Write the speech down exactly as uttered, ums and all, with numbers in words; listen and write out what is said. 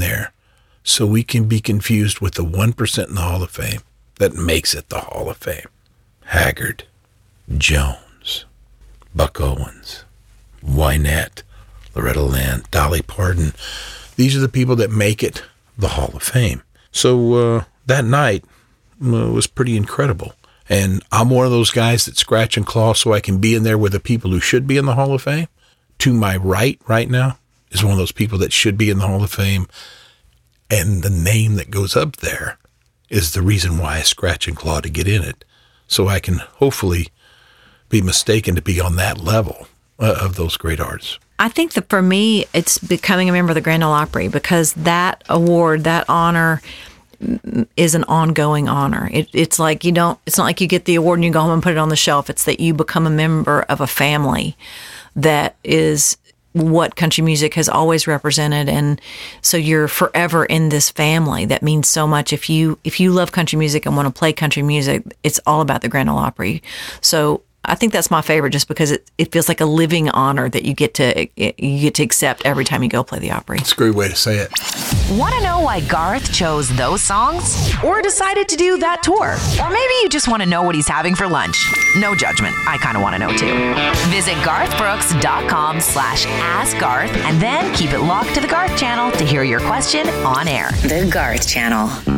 there so we can be confused with the one percent in the Hall of Fame that makes it the Hall of Fame. Haggard, Jones, Buck Owens, Wynette, Loretta Lynn, Dolly Parton. These are the people that make it the Hall of Fame. So uh, that night uh, was pretty incredible. And I'm one of those guys that scratch and claw so I can be in there with the people who should be in the Hall of Fame. To my right right now is one of those people that should be in the Hall of Fame. And the name that goes up there is the reason why I scratch and claw to get in it. So I can hopefully be mistaken to be on that level uh, of those great artists. I think that for me, it's becoming a member of the Grand Ole Opry, because that award, that honor is an ongoing honor. It, it's like you don't, it's not like you get the award and you go home and put it on the shelf. It's that you become a member of a family that is what country music has always represented. And so you're forever in this family. That means so much. If you, if you love country music and want to play country music, it's all about the Grand Ole Opry. So I think that's my favorite, just because it, it feels like a living honor that you get to you get to accept every time you go play the Opry. That's a great way to say it. Want to know why Garth chose those songs? Or decided to do that tour? Or maybe you just want to know what he's having for lunch? No judgment. I kind of want to know too. Visit garthbrooks.com slash ask Garth and then keep it locked to the Garth Channel to hear your question on air. The Garth Channel.